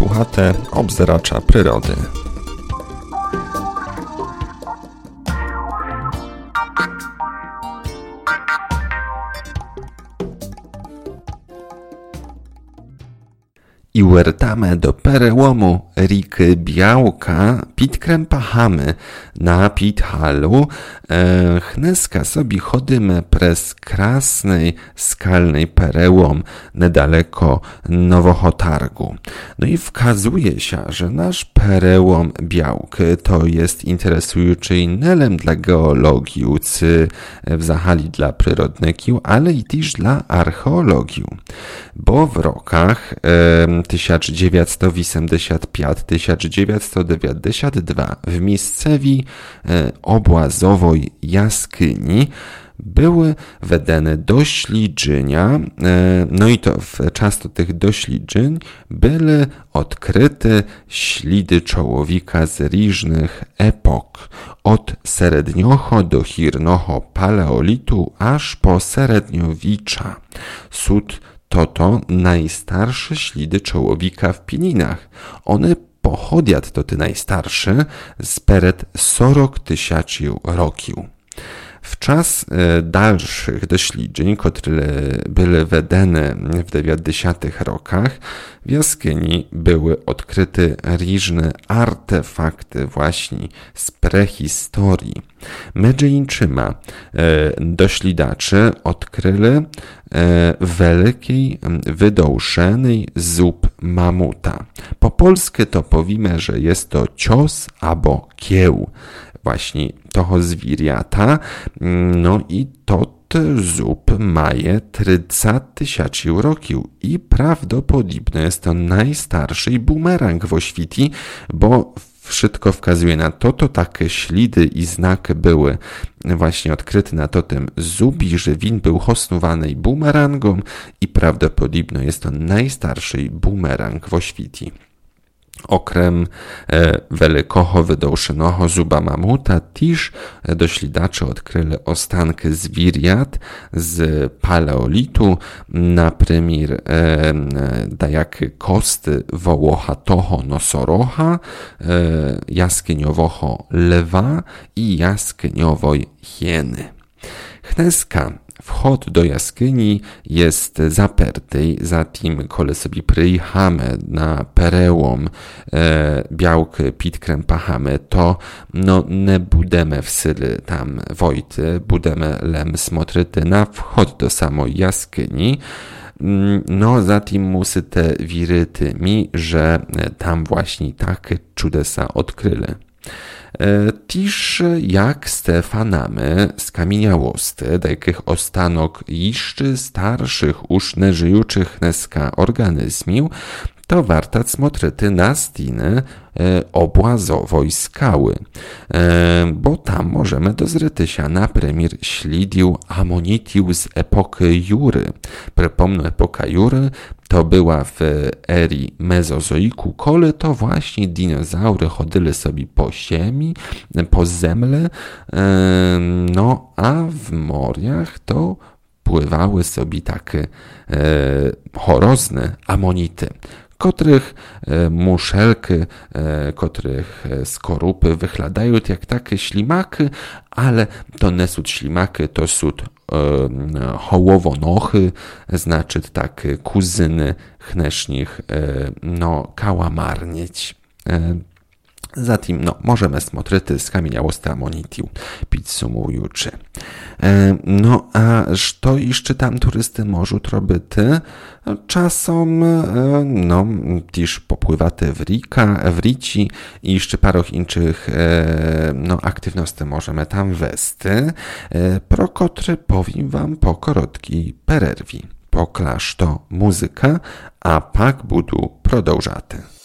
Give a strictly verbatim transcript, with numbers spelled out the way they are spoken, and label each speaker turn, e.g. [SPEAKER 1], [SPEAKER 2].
[SPEAKER 1] Słuchate obzeracza przyrody. I uertamy do perełomu Riky Białka, Pitkrem Pahamy na Pithalu, e, chneska sobie chodymy przez krasnej, skalnej perełom nedaleko Nowochotargu. No i wkazuje się, że nasz perełom Białk to jest interesujący nelem dla geologii, cy w zahali dla przyrodnekiu, ale i też dla archeologii. Bo w rokach e, tysiąc dziewięćset osiemdziesiąt pięć do tysiąc dziewięćset dziewięćdziesiąt dwa w miejscowej e, obłazowej jaskini były wedene doświadczenia, e, no i to w czasie tych doświadczeń były odkryte ślady człowieka z różnych epok, od średniocho do chirnocho paleolitu aż po średniowicza. Sud to to najstarsze ślady człowieka w Pieninach. One pochodzą, to te najstarsze, z przed czterech tysięcy roków. W czas e, dalszych doświadczeń, które były wedene w dziewięćdziesiątych rokach, w jaskini były odkryte różne artefakty właśnie z prehistorii. Między innymi e, doświadczacze odkryli e, wielkiej, wydolszenej zup mamuta. Po polsku to powiemy, że jest to cios albo kieł właśnie toho zwierzęta, no i to zup maje trzydzieści tysięcy roków i prawdopodobnie jest to najstarszy bumerang w oświti, bo wszystko wskazuje na to, to takie ślady i znaki były właśnie odkryte na to tym zubi, że win był hosnowany bumerangom i prawdopodobnie jest to najstarszy bumerang w oświti. Okrem e, wielkoho wydolszonego zuba mamuta też doświadczacze odkryli ostanki zwierząt z paleolitu, na przykład e, dajakie kosty wołowatego nosorocha, e, jaskiniowego lewa i jaskiniowej hieny. Chneska wchód do jaskini jest zaperty, zatem, kiedy sobie przyjechamy na perełom e, Białk Pitkrem Pahamy, to no, nie budemy w syle tam wojty, budemy lem smotryty na wchód do samej jaskini. No, zatem musi te wiryty mi, że tam właśnie takie czudesa odkryli. Tiż jak Stefanamy z kamieniałosty, takich ostanok jeszcze starszych już neżyjących dneska organizmów, to warto smotryty na stiny obłazowej skały, bo tam możemy dozryty się na premier ślidił amonitiu z epoki Jury. Przypomnę, epoka Jury to była w erii mezozoiku, kole to właśnie dinozaury chodzili sobie po ziemi, po zemle, no a w moriach to pływały sobie takie horozne amonity, których e, muszelki, e, których skorupy wyglądają jak takie ślimaki, ale to nie są ślimaki, to są e, hołowonochy, znaczy takie kuzyny chnesznich, e, no, kałamarnieć. E, Zatim, no, możemy smotryty z kamieniałosty amonitiu pidsumujuczy. E, no, a co jeszcze tam turysty możą robity? Czasem, e, no, też popływaty w Rika, w Rici i jeszcze paroch innych, e, no, aktywności możemy tam westy. E, pro kotry powiem wam po korotkiej pererwi. Poklaż to muzyka, a pak budu prodążaty.